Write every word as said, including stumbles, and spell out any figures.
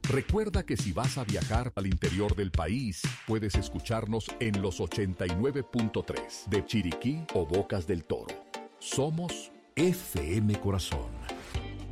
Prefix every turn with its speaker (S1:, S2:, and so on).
S1: Recuerda que si vas a viajar al interior del país, puedes escucharnos en los ochenta y nueve punto tres de Chiriquí o Bocas del Toro. Somos F M Corazón.